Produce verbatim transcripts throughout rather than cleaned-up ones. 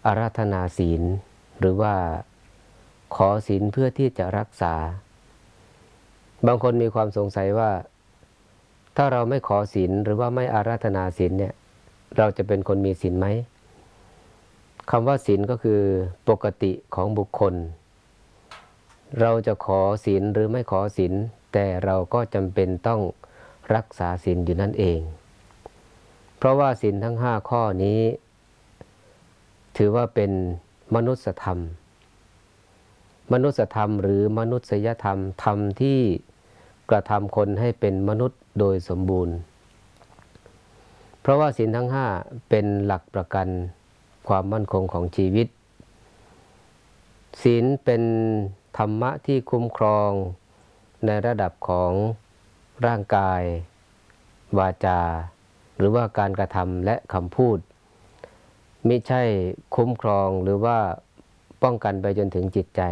อาราธนาศีลหรือว่าขอศีลเพื่อที่จะรักษาบางคนมีความสงสัยว่าถ้าเราไม่ขอศีลหรือว่าไม่อาราธนาศีลเนี่ยเราจะเป็นคนมีศีลไหมคำว่าศีลก็คือปกติของบุคคลเราจะขอศีลหรือไม่ขอศีลแต่เราก็จำเป็นต้องรักษาศีลอยู่นั่นเองเพราะว่าศีลทั้งห้าข้อนี้ถือว่าเป็นมนุษยธรรมมนุษยธรรมหรือมนุษยธรรมธรรมที่กระทำคนให้เป็นมนุษย์โดยสมบูรณ์เพราะว่าศีลทั้งห้าเป็นหลักประกันความมั่นคงของชีวิตศีลเป็นธรรมะที่คุ้มครองในระดับของร่างกายวาจาหรือว่าการกระทำและคำพูดมิใช่คุ้มครองหรือว่าป้องกันไปจนถึงจิตใจ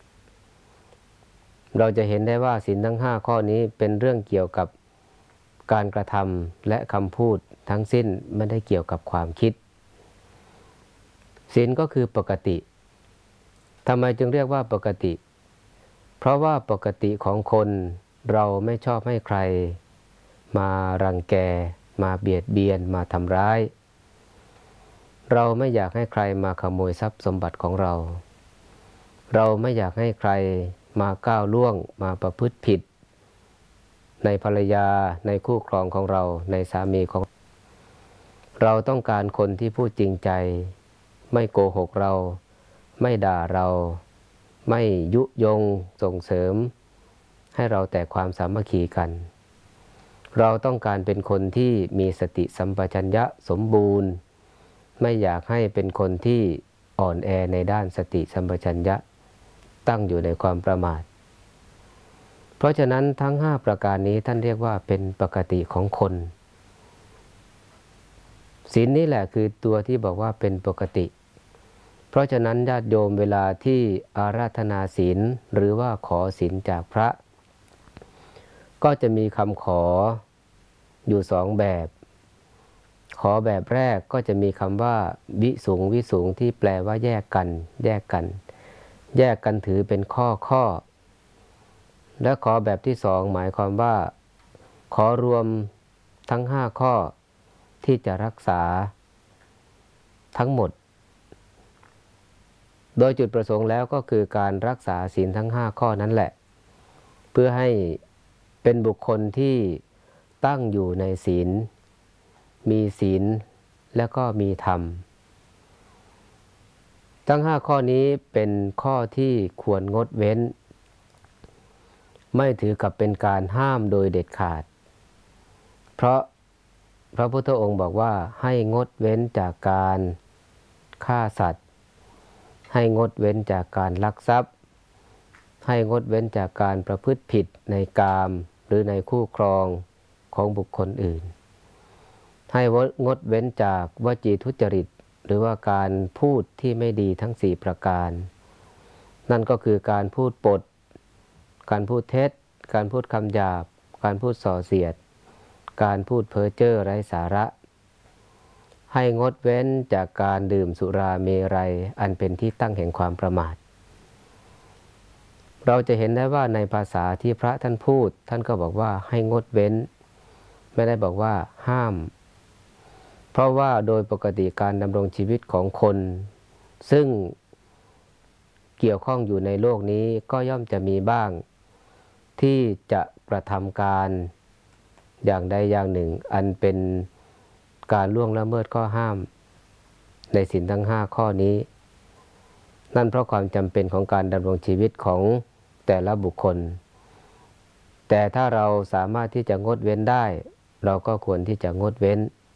เราจะเห็นได้ว่าศีลทั้งห้าข้อนี้เป็นเรื่องเกี่ยวกับการกระทำและคำพูดทั้งสิ้นไม่ได้เกี่ยวกับความคิดศีลก็คือปกติทำไมจึงเรียกว่าปกติเพราะว่าปกติของคนเราไม่ชอบให้ใครมารังแกมาเบียดเบียนมาทำร้ายเราไม่อยากให้ใครมาขโมยทรัพย์สมบัติของเราเราไม่อยากให้ใครมาก้าวล่วงมาประพฤติผิดในภรรยาในคู่ครองของเราในสามีของเราต้องการคนที่พูดจริงใจไม่โกหกเราไม่ด่าเราไม่ยุยงส่งเสริมให้เราแต่ความสามัคคีกันเราต้องการเป็นคนที่มีสติสัมปชัญญะสมบูรณ์ไม่อยากให้เป็นคนที่อ่อนแอในด้านสติสัมปชัญญะตั้งอยู่ในความประมาทเพราะฉะนั้นทั้งห้าประการนี้ท่านเรียกว่าเป็นปกติของคนศีลนี่แหละคือตัวที่บอกว่าเป็นปกติเพราะฉะนั้นญาติโยมเวลาที่อาราธนาศีลหรือว่าขอศีลจากพระก็จะมีคำขออยู่สองแบบขอแบบแรกก็จะมีคำว่าวิสุงวิสุงที่แปลว่าแยกกันแยกกันแยกกันถือเป็นข้อข้อและขอแบบที่สองหมายความว่าขอรวมทั้งห้าข้อที่จะรักษาทั้งหมดโดยจุดประสงค์แล้วก็คือการรักษาศีลทั้งห้าข้อนั้นแหละเพื่อให้เป็นบุคคลที่ตั้งอยู่ในศีลมีศีลและก็มีธรรมทั้งห้าข้อนี้เป็นข้อที่ควรงดเว้นไม่ถือกับเป็นการห้ามโดยเด็ดขาดเพราะพระพุทธองค์บอกว่าให้งดเว้นจากการฆ่าสัตว์ให้งดเว้นจากการลักทรัพย์ให้งดเว้นจากการประพฤติผิดในกามหรือในคู่ครองของบุคคลอื่นให้งดเว้นจากวจีทุจริตหรือว่าการพูดที่ไม่ดีทั้งสี่ประการนั่นก็คือการพูดปดการพูดเท็จการพูดคำหยาบการพูดส่อเสียดการพูดเพ้อเจ้อไร้สาระให้งดเว้นจากการดื่มสุราเมรัยอันเป็นที่ตั้งแห่งความประมาทเราจะเห็นได้ว่าในภาษาที่พระท่านพูดท่านก็บอกว่าให้งดเว้นไม่ได้บอกว่าห้ามเพราะว่าโดยปกติการดำรงชีวิตของคนซึ่งเกี่ยวข้องอยู่ในโลกนี้ก็ย่อมจะมีบ้างที่จะกระทำการอย่างใดอย่างหนึ่งอันเป็นการล่วงละเมิดข้อห้ามในศีลทั้งห้าข้อนี้นั่นเพราะความจำเป็นของการดำรงชีวิตของแต่ละบุคคลแต่ถ้าเราสามารถที่จะงดเว้นได้เราก็ควรที่จะงดเว้น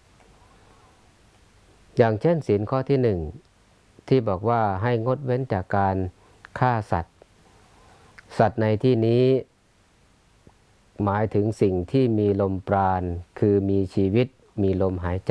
อย่างเช่นศีลข้อที่หนึ่งที่บอกว่าให้งดเว้นจากการฆ่าสัตว์สัตว์ในที่นี้หมายถึงสิ่งที่มีลมปราณคือมีชีวิตมีลมหายใจ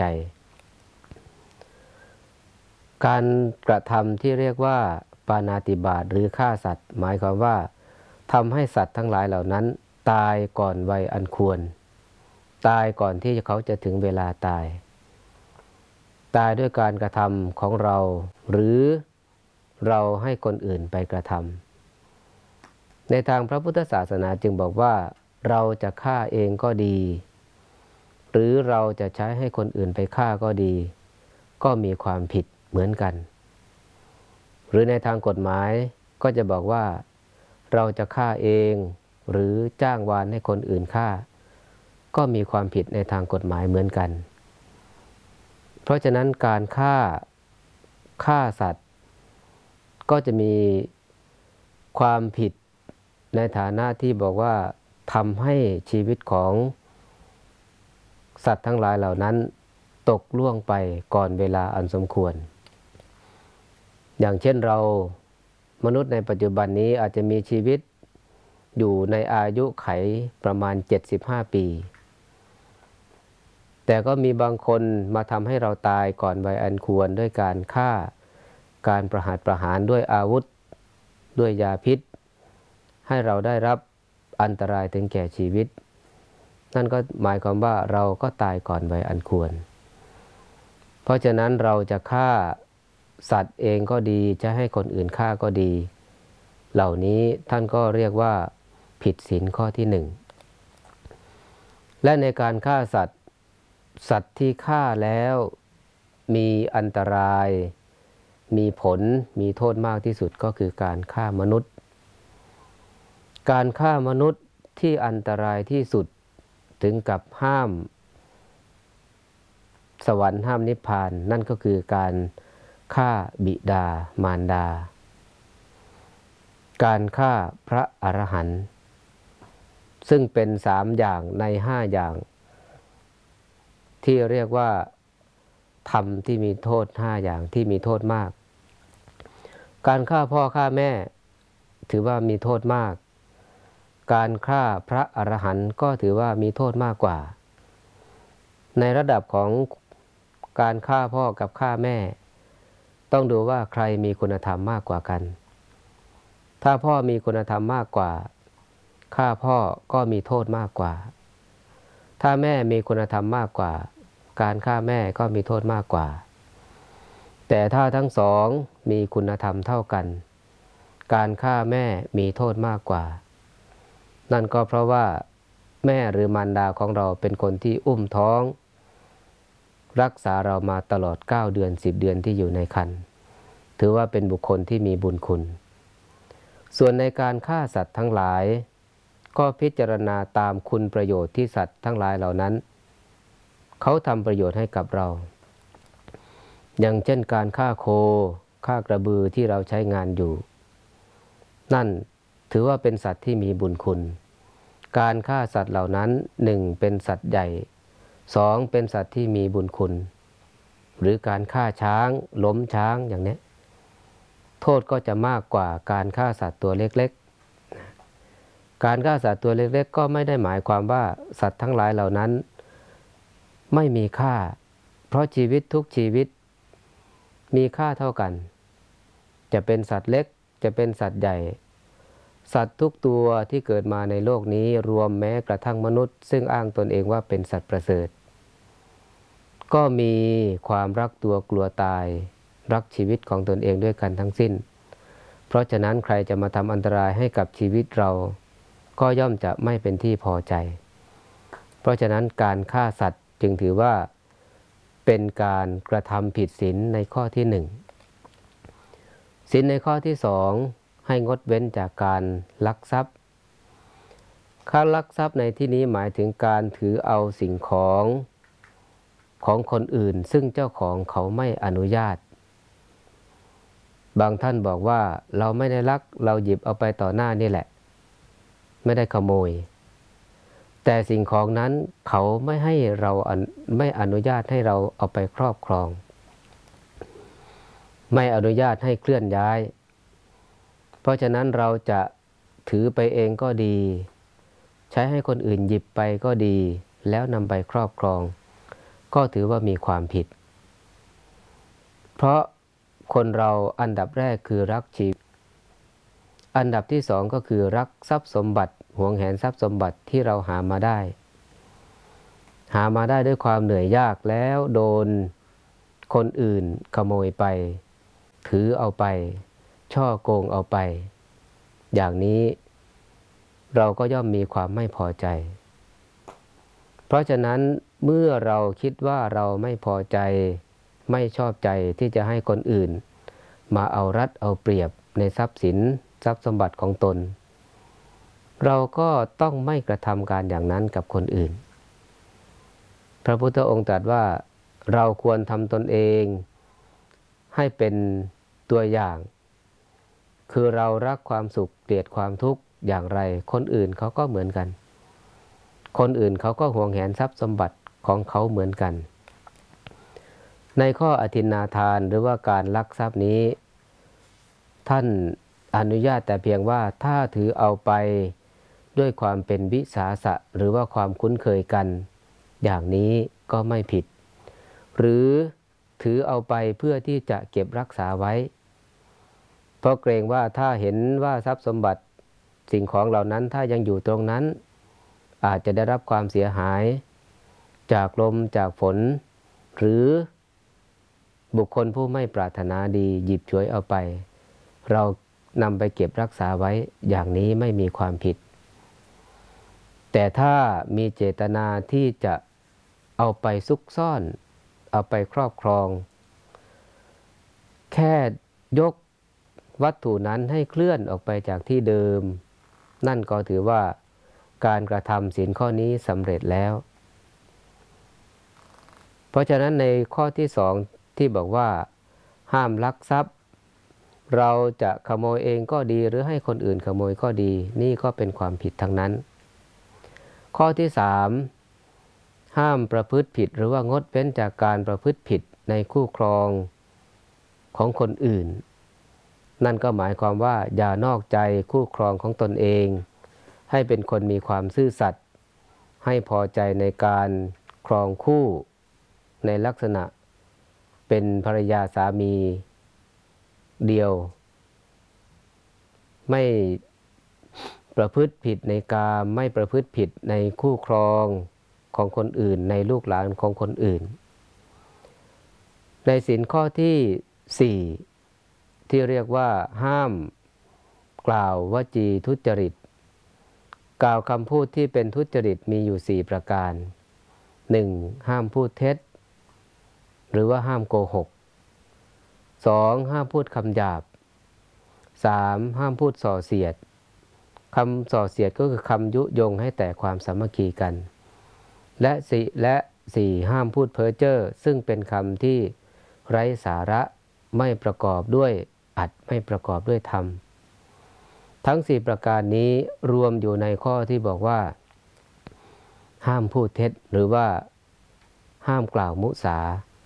การกระทำที่เรียกว่าปาณาติบาตหรือฆ่าสัตว์หมายความว่าทำให้สัตว์ทั้งหลายเหล่านั้นตายก่อนวัยอันควรตายก่อนที่เขาจะถึงเวลาตายตายด้วยการกระทำของเราหรือเราให้คนอื่นไปกระทำในทางพระพุทธศาสนาจึงบอกว่าเราจะฆ่าเองก็ดีหรือเราจะใช้ให้คนอื่นไปฆ่าก็ดีก็มีความผิดเหมือนกันหรือในทางกฎหมายก็จะบอกว่าเราจะฆ่าเองหรือจ้างวานให้คนอื่นฆ่าก็มีความผิดในทางกฎหมายเหมือนกันเพราะฉะนั้นการฆ่าฆ่าสัตว์ก็จะมีความผิดในฐานะที่บอกว่าทำให้ชีวิตของสัตว์ทั้งหลายเหล่านั้นตกล่วงไปก่อนเวลาอันสมควรอย่างเช่นเรามนุษย์ในปัจจุบันนี้อาจจะมีชีวิตอยู่ในอายุไขประมาณเจ็ดสิบห้าปีแต่ก็มีบางคนมาทำให้เราตายก่อนวัยอันควรด้วยการฆ่าการประหารประหารด้วยอาวุธด้วยยาพิษให้เราได้รับอันตรายถึงแก่ชีวิตนั่นก็หมายความว่าเราก็ตายก่อนวัยอันควรเพราะฉะนั้นเราจะฆ่าสัตว์เองก็ดีจะให้คนอื่นฆ่าก็ดีเหล่านี้ท่านก็เรียกว่าผิดศีลข้อที่หนึ่งและในการฆ่าสัตว์สัตว์ที่ฆ่าแล้วมีอันตรายมีผลมีโทษมากที่สุดก็คือการฆ่ามนุษย์การฆ่ามนุษย์ที่อันตรายที่สุดถึงกับห้ามสวรรค์ห้ามนิพพานนั่นก็คือการฆ่าบิดามารดาการฆ่าพระอรหันต์ซึ่งเป็นสามอย่างในห้าอย่างที่เรียกว่าธรรมที่มีโทษห้าอย่างที่มีโทษมากการฆ่าพ่อฆ่าแม่ถือว่ามีโทษมากการฆ่าพระอรหันต์ก็ถือว่ามีโทษมากกว่าในระดับของการฆ่าพ่อกับฆ่าแม่ต้องดูว่าใครมีคุณธรรมมากกว่ากันถ้าพ่อมีคุณธรรมมากกว่าฆ่าพ่อก็มีโทษมากกว่าถ้าแม่มีคุณธรรมมากกว่าการฆ่าแม่ก็มีโทษมากกว่าแต่ถ้าทั้งสองมีคุณธรรมเท่ากันการฆ่าแม่มีโทษมากกว่านั่นก็เพราะว่าแม่หรือมารดาของเราเป็นคนที่อุ้มท้องรักษาเรามาตลอดเก้าเดือนสิบเดือนที่อยู่ในครรภ์ถือว่าเป็นบุคคลที่มีบุญคุณส่วนในการฆ่าสัตว์ทั้งหลายก็พิจารณาตามคุณประโยชน์ที่สัตว์ทั้งหลายเหล่านั้นเขาทำประโยชน์ให้กับเราอย่างเช่นการฆ่าโคฆ่ากระบือที่เราใช้งานอยู่นั่นถือว่าเป็นสัตว์ที่มีบุญคุณการฆ่าสัตว์เหล่านั้นหนึ่งเป็นสัตว์ใหญ่สองเป็นสัตว์ที่มีบุญคุณหรือการฆ่าช้างล้มช้างอย่างนี้โทษก็จะมากกว่าการฆ่าสัตว์ตัวเล็กๆการฆ่าสัตว์ตัวเล็กๆก็ไม่ได้หมายความว่าสัตว์ทั้งหลายเหล่านั้นไม่มีค่าเพราะชีวิตทุกชีวิตมีค่าเท่ากันจะเป็นสัตว์เล็กจะเป็นสัตว์ใหญ่สัตว์ทุกตัวที่เกิดมาในโลกนี้รวมแม้กระทั่งมนุษย์ซึ่งอ้างตนเองว่าเป็นสัตว์ประเสริฐก็มีความรักตัวกลัวตายรักชีวิตของตนเองด้วยกันทั้งสิ้นเพราะฉะนั้นใครจะมาทำอันตรายให้กับชีวิตเราก็ย่อมจะไม่เป็นที่พอใจเพราะฉะนั้นการฆ่าสัตว์จึงถือว่าเป็นการกระทำผิดศีลในข้อที่หนึ่งศีลในข้อที่สองให้งดเว้นจากการลักทรัพย์การลักทรัพย์ในที่นี้หมายถึงการถือเอาสิ่งของของคนอื่นซึ่งเจ้าของเขาไม่อนุญาตบางท่านบอกว่าเราไม่ได้ลักเราหยิบเอาไปต่อหน้านี่แหละไม่ได้ขโมยแต่สิ่งของนั้นเขาไม่ให้เราไม่อนุญาตให้เราเอาไปครอบครองไม่อนุญาตให้เคลื่อนย้ายเพราะฉะนั้นเราจะถือไปเองก็ดีใช้ให้คนอื่นหยิบไปก็ดีแล้วนำไปครอบครองก็ถือว่ามีความผิดเพราะคนเราอันดับแรกคือรักชีวิตอันดับที่สองก็คือรักทรัพย์สมบัติหวงแหนทรัพย์สมบัติที่เราหามาได้หามาได้ด้วยความเหนื่อยยากแล้วโดนคนอื่นขโมยไปถือเอาไปช่อโกงเอาไปอย่างนี้เราก็ย่อมมีความไม่พอใจเพราะฉะนั้นเมื่อเราคิดว่าเราไม่พอใจไม่ชอบใจที่จะให้คนอื่นมาเอารัดเอาเปรียบในทรัพย์สินทรัพย์สมบัติของตนเราก็ต้องไม่กระทำการอย่างนั้นกับคนอื่นพระพุทธองค์ตรัสว่าเราควรทำตนเองให้เป็นตัวอย่างคือเรารักความสุขเกลียดความทุกข์อย่างไรคนอื่นเขาก็เหมือนกันคนอื่นเขาก็หวงแหนทรัพย์สมบัติของเขาเหมือนกันในข้ออทินนาทานหรือว่าการลักทรัพย์นี้ท่านอนุญาตแต่เพียงว่าถ้าถือเอาไปด้วยความเป็นวิสาสะหรือว่าความคุ้นเคยกันอย่างนี้ก็ไม่ผิดหรือถือเอาไปเพื่อที่จะเก็บรักษาไว้เพราะเกรงว่าถ้าเห็นว่าทรัพย์สมบัติสิ่งของเหล่านั้นถ้ายังอยู่ตรงนั้นอาจจะได้รับความเสียหายจากลมจากฝนหรือบุคคลผู้ไม่ปรารถนาดีหยิบฉวยเอาไปเรานำไปเก็บรักษาไว้อย่างนี้ไม่มีความผิดแต่ถ้ามีเจตนาที่จะเอาไปซุกซ่อนเอาไปครอบครองแค่ยกวัตถุนั้นให้เคลื่อนออกไปจากที่เดิมนั่นก็ถือว่าการกระทำศีลข้อนี้สำเร็จแล้วเพราะฉะนั้นในข้อที่สองที่บอกว่าห้ามลักทรัพย์เราจะขโมยเองก็ดีหรือให้คนอื่นขโมยก็ดีนี่ก็เป็นความผิดทั้งนั้นข้อที่สามห้ามประพฤติผิดหรือว่างดเว้นจากการประพฤติผิดในคู่ครองของคนอื่นนั่นก็หมายความว่าอย่านอกใจคู่ครองของตนเองให้เป็นคนมีความซื่อสัตย์ให้พอใจในการครองคู่ในลักษณะเป็นภรรยาสามีเดียวไม่ประพฤติผิดในกามไม่ประพฤติผิดในคู่ครองของคนอื่นในลูกหลานของคนอื่นในศีลข้อที่สี่ที่เรียกว่าห้ามกล่าววจีทุจริตกล่าวคำพูดที่เป็นทุจริตมีอยู่สี่ประการหนึ่งห้ามพูดเท็จหรือว่าห้ามโกหกสองห้ามพูดคำหยาบสามห้ามพูดส่อเสียดคำส่อเสียดก็คือคำยุยงให้แต่ความสามัคคีกันและสี่และสี่ห้ามพูดเพ้อเจ้อซึ่งเป็นคำที่ไร้สาระไม่ประกอบด้วยอัตไม่ประกอบด้วยธรรมทั้งสี่ประการนี้รวมอยู่ในข้อที่บอกว่าห้ามพูดเท็จหรือว่าห้ามกล่าวมุสา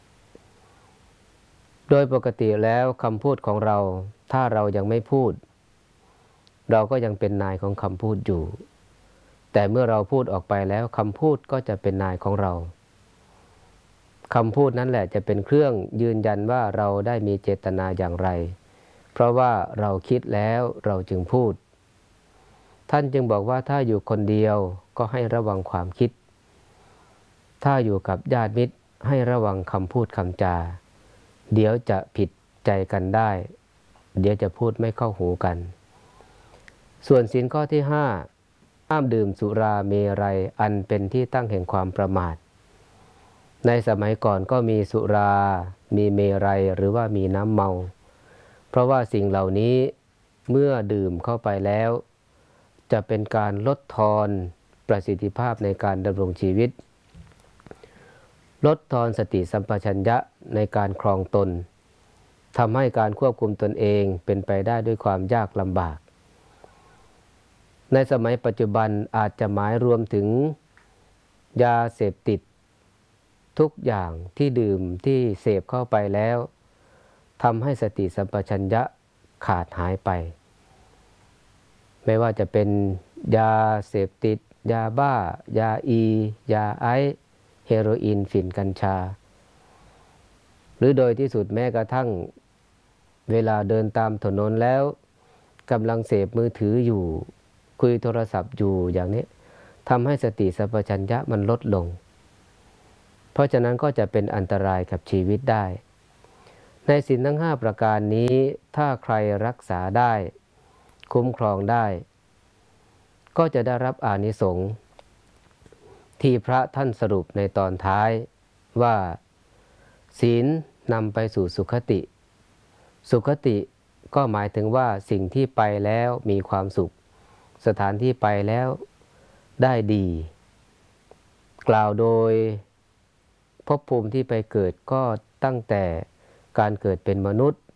โดยปกติแล้วคำพูดของเราถ้าเรายังไม่พูดเราก็ยังเป็นนายของคำพูดอยู่แต่เมื่อเราพูดออกไปแล้วคำพูดก็จะเป็นนายของเราคำพูดนั้นแหละจะเป็นเครื่องยืนยันว่าเราได้มีเจตนาอย่างไรเพราะว่าเราคิดแล้วเราจึงพูดท่านจึงบอกว่าถ้าอยู่คนเดียวก็ให้ระวังความคิดถ้าอยู่กับญาติมิตรให้ระวังคำพูดคำจาเดี๋ยวจะผิดใจกันได้เดี๋ยวจะพูดไม่เข้าหูกันส่วนศีลข้อที่ห้าห้ามดื่มสุราเมรัยอันเป็นที่ตั้งแห่งความประมาทในสมัยก่อนก็มีสุรามีเมรัยหรือว่ามีน้ำเมาเพราะว่าสิ่งเหล่านี้เมื่อดื่มเข้าไปแล้วจะเป็นการลดทอนประสิทธิภาพในการดำรงชีวิตลดทอนสติสัมปชัญญะในการครองตนทำให้การควบคุมตนเองเป็นไปได้ด้วยความยากลำบากในสมัยปัจจุบันอาจจะหมายรวมถึงยาเสพติดทุกอย่างที่ดื่มที่เสพเข้าไปแล้วทำให้สติสัมปชัญญะขาดหายไปไม่ว่าจะเป็นยาเสพติดยาบ้ายาอียาไอซ์เฮโรอีนฝิ่นกัญชาหรือโดยที่สุดแม้กระทั่งเวลาเดินตามถนนแล้วกำลังเสพมือถืออยู่คุยโทรศัพท์อยู่อย่างนี้ทำให้สติสัมปชัญญะมันลดลงเพราะฉะนั้นก็จะเป็นอันตรายกับชีวิตได้ในศีลทั้งห้าประการนี้ถ้าใครรักษาได้คุ้มครองได้ก็จะได้รับอานิสงส์ที่พระท่านสรุปในตอนท้ายว่าศีลนำไปสู่สุคติ สุคติก็หมายถึงว่าสิ่งที่ไปแล้วมีความสุขสถานที่ไปแล้วได้ดีกล่าวโดยภพภูมิที่ไปเกิดก็ตั้งแต่การเกิดเป็นมนุษย์